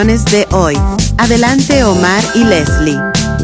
De hoy. Adelante, Omar y Leslie.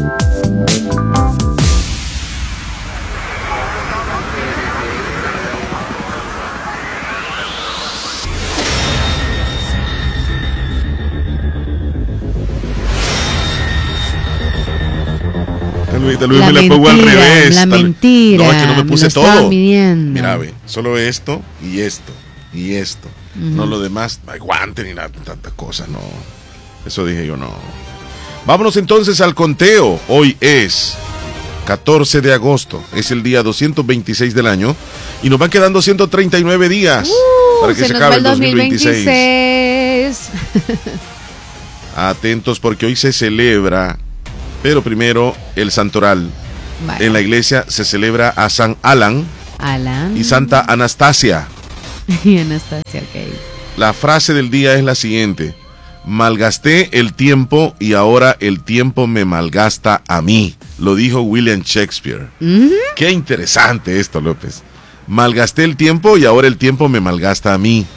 Tal vez me la pongo al revés. La mentira. No, es que no me puse todo. Midiendo. Mira, ve, solo esto y esto y esto. No lo demás, no hay guante ni nada, tantas cosas, no. Eso dije yo, no. Vámonos entonces al conteo. Hoy es 14 de agosto. Es el día 226 del año. Y nos van quedando 139 días para que se acabe el 2026. Atentos porque hoy se celebra, pero primero el santoral. Vale. En la iglesia se celebra a San Alan y Santa Anastasia. Y Anastasia, ok. La frase del día es la siguiente: malgasté el tiempo y ahora el tiempo me malgasta a mí. Lo dijo William Shakespeare. Qué interesante esto, López. Malgasté el tiempo y ahora el tiempo me malgasta a mí.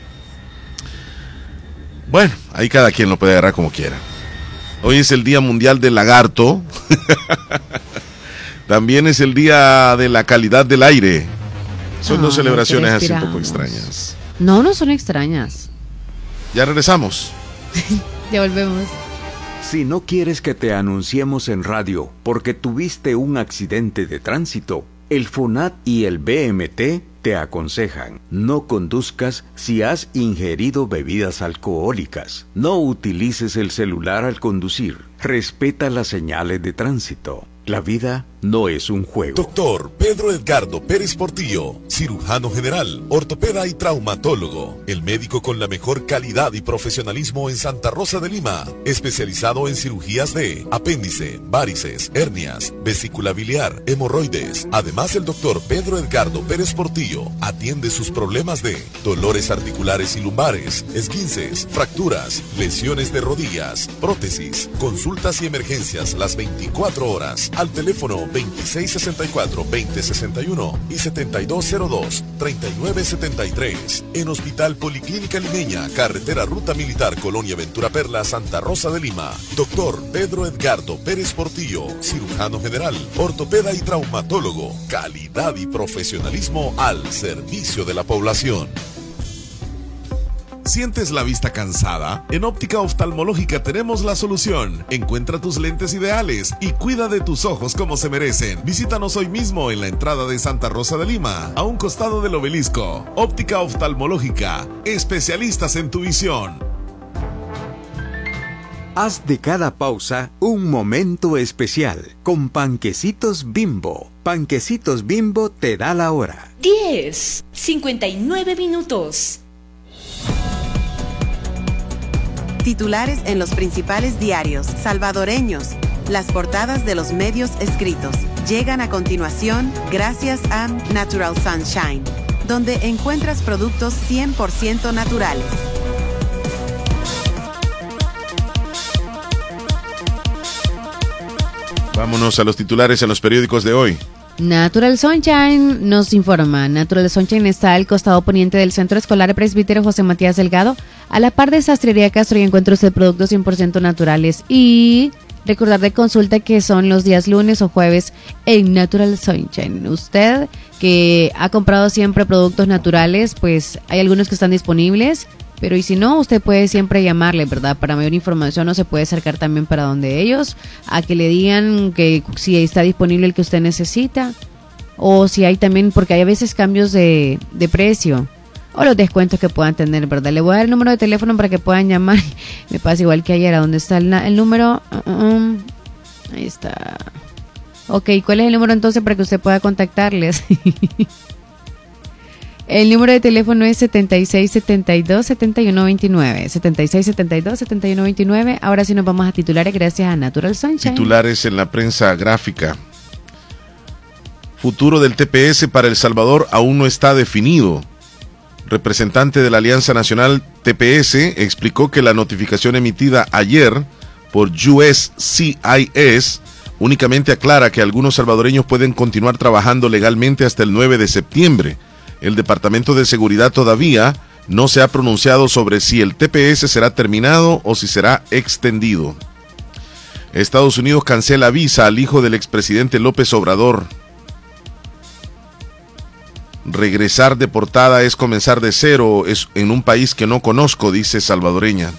Bueno, ahí cada quien lo puede agarrar como quiera. Hoy es el Día Mundial del Lagarto. También es el Día de la Calidad del Aire. Son dos celebraciones así un poco extrañas. No, no son extrañas. Ya regresamos. Ya volvemos. Si no quieres que te anunciemos en radio porque tuviste un accidente de tránsito, el FONAT y el BMT te aconsejan: no conduzcas si has ingerido bebidas alcohólicas, no utilices el celular al conducir, respeta las señales de tránsito. La vida no es un juego. Doctor Pedro Edgardo Pérez Portillo, cirujano general, ortopeda y traumatólogo. El médico con la mejor calidad y profesionalismo en Santa Rosa de Lima. Especializado en cirugías de apéndice, varices, hernias, vesícula biliar, hemorroides. Además, el doctor Pedro Edgardo Pérez Portillo atiende sus problemas de dolores articulares y lumbares, esguinces, fracturas, lesiones de rodillas, prótesis, consultas y emergencias las 24 horas. Al teléfono 2664-2061 y 7202-3973. En Hospital Policlínica Limeña, Carretera Ruta Militar, Colonia Ventura Perla, Santa Rosa de Lima. Doctor Pedro Edgardo Pérez Portillo, cirujano general, ortopeda y traumatólogo. Calidad y profesionalismo al servicio de la población. ¿Sientes la vista cansada? En Óptica Oftalmológica tenemos la solución. Encuentra tus lentes ideales y cuida de tus ojos como se merecen. Visítanos hoy mismo en la entrada de Santa Rosa de Lima, a un costado del obelisco. Óptica Oftalmológica, especialistas en tu visión. Haz de cada pausa un momento especial con Panquecitos Bimbo. Panquecitos Bimbo te da la hora. 10:59 minutos. Titulares en los principales diarios salvadoreños. Las portadas de los medios escritos llegan a continuación gracias a Natural Sunshine, donde encuentras productos 100% naturales. Vámonos a los titulares en los periódicos de hoy. Natural Sunshine nos informa. Natural Sunshine está al costado poniente del Centro Escolar Presbítero José Matías Delgado, a la par de Sastrería Castro, y encuentros de productos 100% naturales. Y recordar de consulta que son los días lunes o jueves en Natural Sunshine. Usted que ha comprado siempre productos naturales, pues hay algunos que están disponibles, pero y si no, usted puede siempre llamarle, ¿verdad? Para mayor información, o se puede acercar también para donde ellos, a que le digan que si está disponible el que usted necesita, o si hay también, porque hay a veces cambios de precio, o los descuentos que puedan tener, ¿verdad? Le voy a dar el número de teléfono para que puedan llamar. Me pasa igual que ayer, ¿a dónde está el número? Ahí está. Ok, ¿cuál es el número entonces para que usted pueda contactarles? El número de teléfono es 7672-7129. 7672-7129. Ahora sí nos vamos a titulares gracias a Natural Sunshine. Titulares en la prensa gráfica. Futuro del TPS para El Salvador aún no está definido. Representante de la Alianza Nacional TPS explicó que la notificación emitida ayer por USCIS únicamente aclara que algunos salvadoreños pueden continuar trabajando legalmente hasta el 9 de septiembre. El Departamento de Seguridad todavía no se ha pronunciado sobre si el TPS será terminado o si será extendido. Estados Unidos cancela visa al hijo del expresidente López Obrador. Regresar deportada es comenzar de cero en un país que no conozco, dice salvadoreña.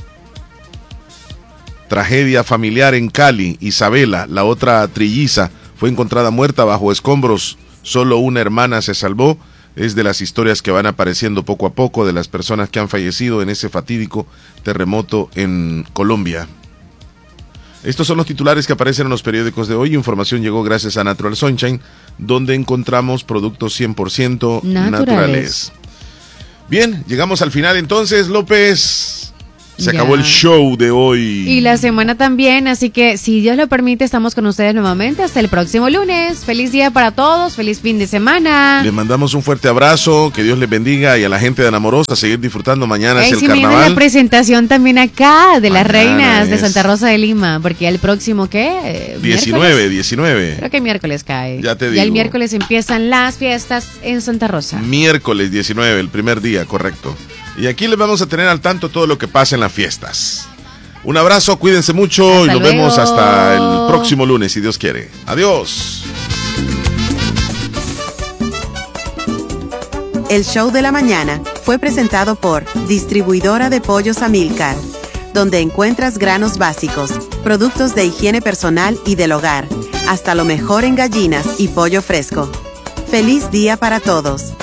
Tragedia familiar en Cali. Isabela, la otra trilliza, fue encontrada muerta bajo escombros. Solo una hermana se salvó. Es de las historias que van apareciendo poco a poco de las personas que han fallecido en ese fatídico terremoto en Colombia. Estos son los titulares que aparecen en los periódicos de hoy. Información llegó gracias a Natural Sunshine, donde encontramos productos 100% naturales. Bien, llegamos al final entonces, López. Se acabó el show de hoy. Y la semana también, así que si Dios lo permite, estamos con ustedes nuevamente hasta el próximo lunes. Feliz día para todos, feliz fin de semana. Les mandamos un fuerte abrazo, que Dios les bendiga, y a la gente de Anamorosa seguir disfrutando. Mañana es el carnaval. Viene la presentación también acá de las reinas de Santa Rosa de Lima, porque ya el próximo, ¿qué? 19. Creo que miércoles cae. Ya te digo. Ya el miércoles empiezan las fiestas en Santa Rosa. Miércoles 19, el primer día, correcto. Y aquí les vamos a tener al tanto todo lo que pasa en las fiestas. Un abrazo, cuídense mucho y nos vemos hasta el próximo lunes, si Dios quiere. Adiós. El show de la mañana fue presentado por Distribuidora de Pollos Amilcar, donde encuentras granos básicos, productos de higiene personal y del hogar, hasta lo mejor en gallinas y pollo fresco. ¡Feliz día para todos!